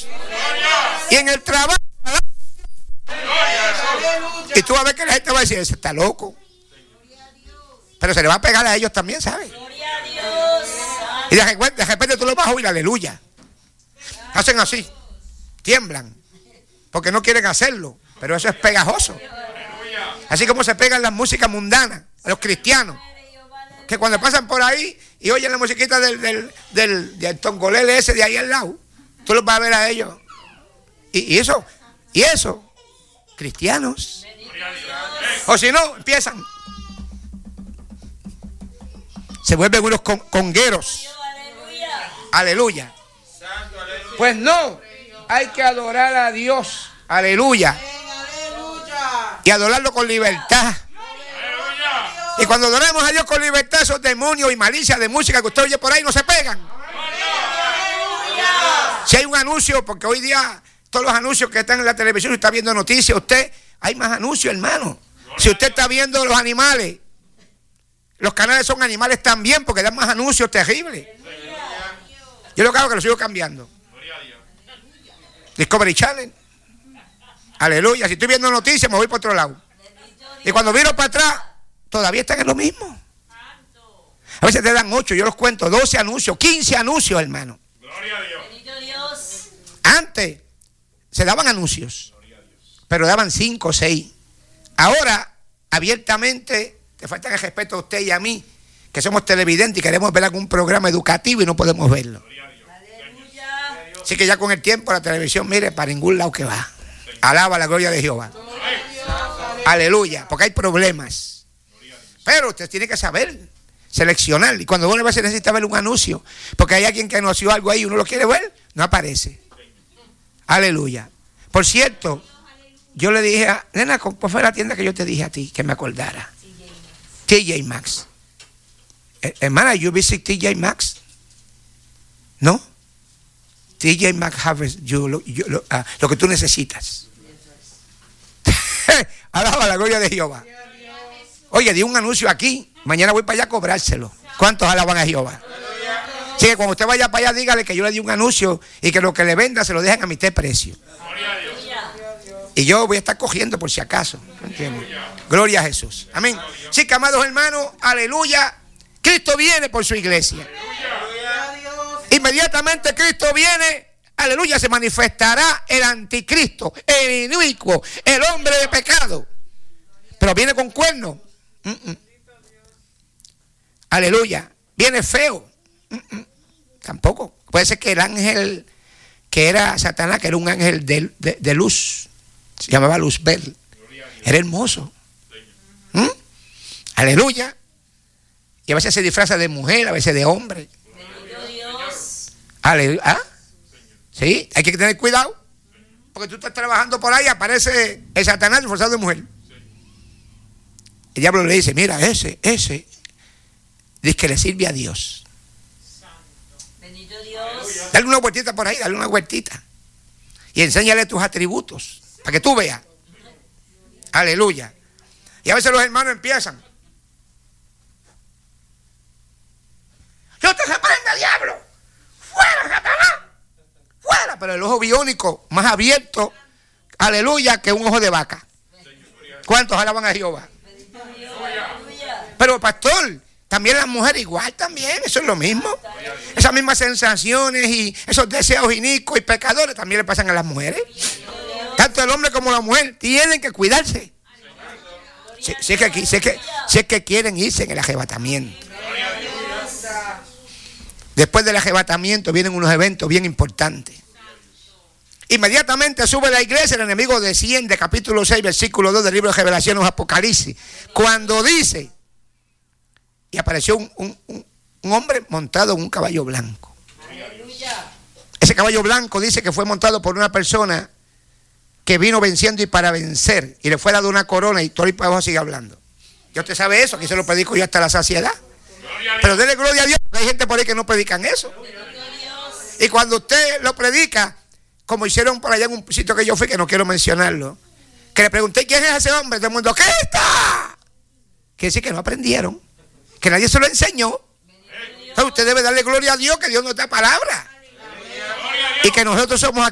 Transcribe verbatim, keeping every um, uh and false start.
Dios. Y en el trabajo. Y tú vas a ver que la gente va a decir, ese está loco. Pero se le va a pegar a ellos también, ¿sabes? Y de repente, de repente tú lo vas a oír, aleluya. Hacen así, tiemblan, porque no quieren hacerlo. Pero eso es pegajoso. Así como se pegan las músicas mundanas a los cristianos, que cuando pasan por ahí y oyen la musiquita del, del, del, del tongolele ese de ahí al lado, tú los vas a ver a ellos. Y, y eso, y eso, cristianos. O si no, empiezan. Se vuelven unos con, congueros. Aleluya. Pues no, hay que adorar a Dios. Aleluya. Y adorarlo con libertad. Y cuando adoramos a Dios con libertad, esos demonios y malicia de música que usted oye por ahí no se pegan. Si hay un anuncio, porque hoy día todos los anuncios que están en la televisión, si está viendo noticias, usted, hay más anuncios, hermano. Si usted está viendo los animales, los canales son animales también, porque dan más anuncios terribles. Yo lo que hago es que lo sigo cambiando. Discovery Channel. Aleluya. Si estoy viendo noticias, me voy por otro lado. Y cuando miro para atrás, todavía están en lo mismo. A veces te dan ocho, yo los cuento, doce anuncios, quince anuncios, hermano. Gloria a Dios. Antes se daban anuncios, pero daban cinco o seis. Ahora, abiertamente, te falta el respeto a usted y a mí, que somos televidentes y queremos ver algún programa educativo y no podemos verlo. Así que ya con el tiempo la televisión, mire, para ningún lado que va. Alaba la gloria de Jehová. Aleluya, porque hay problemas. Pero usted tiene que saber seleccionar. Y cuando uno va a necesita ver un anuncio, porque hay alguien que anunció algo ahí y uno lo quiere ver, no aparece. Aleluya. Por cierto, yo le dije a nena, ¿cuál fue la tienda que yo te dije a ti que me acordara? T J Maxx. Hermana, ¿you visit T J Maxx? ¿No? T J Maxx has you, lo, you, lo, uh, lo que tú necesitas. Alaba la gloria de Jehová. Oye, di un anuncio aquí. Mañana voy para allá a cobrárselo. ¿Cuántos alaban a Jehová? Así que cuando usted vaya para allá, dígale que yo le di un anuncio y que lo que le venda se lo dejan a mitad de precio. Y yo voy a estar cogiendo por si acaso. ¿Entiendes? Gloria a Jesús. Amén. Así que, amados hermanos, aleluya. Cristo viene por su iglesia. Inmediatamente Cristo viene, aleluya, se manifestará el anticristo, el inicuo, el hombre de pecado. Pero viene con cuernos. Mm-mm. Aleluya. Viene feo. Mm-mm. Tampoco. Puede ser que el ángel que era Satanás, que era un ángel de, de, de luz, se llamaba Luzbel. Era hermoso. ¿Mm? Aleluya. Y a veces se disfraza de mujer, a veces de hombre. Aleluya. ¿Ah? Sí, hay que tener cuidado. Porque tú estás trabajando por ahí, aparece el Satanás disfrazado de mujer. El diablo le dice, mira, ese, ese, dice que le sirve a Dios. Bendito Dios. Dale una vueltita por ahí, dale una vueltita. Y enséñale tus atributos, para que tú veas. Aleluya. Y a veces los hermanos empiezan. Yo te reprendo, diablo. Fuera, Satanás. Fuera. Pero el ojo biónico más abierto, aleluya, que un ojo de vaca. ¿Cuántos alaban a Jehová? Pero pastor, también las mujeres igual también, eso es lo mismo. Esas mismas sensaciones y esos deseos inicuos y pecadores también le pasan a las mujeres. Tanto el hombre como la mujer tienen que cuidarse. Si, si, es, que, si, es, que, si es que quieren irse en el arrebatamiento. Después del arrebatamiento vienen unos eventos bien importantes. Inmediatamente sube la iglesia, el enemigo desciende, capítulo seis, versículo dos del libro de Revelaciones, Apocalipsis. Cuando dice, y apareció un, un, un, un hombre montado en un caballo blanco. Ese caballo blanco dice que fue montado por una persona que vino venciendo y para vencer. Y le fue dado una corona y todo el pueblo sigue hablando. ¿Ya usted sabe eso? Aquí se lo predico yo hasta la saciedad. Pero dele gloria a Dios, porque hay gente por ahí que no predican eso. Y cuando usted lo predica, como hicieron por allá en un sitio que yo fui, que no quiero mencionarlo, que le pregunté quién es ese hombre, todo el mundo, ¿qué está? Quiere decir que no aprendieron, que nadie se lo enseñó. Entonces usted debe darle gloria a Dios, que Dios nos da palabra. Y que nosotros somos aquí